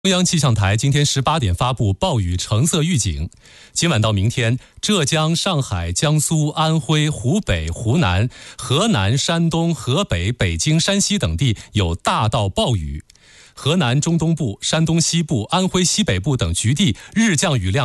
中央气象台今天18点发布暴雨橙色预警，今晚到明天，浙江、上海、江苏、安徽、湖北、湖南、河南、山东、河北、北京、山西等地有大到暴雨，河南中东部、山东西部、安徽西北部等局地日降雨量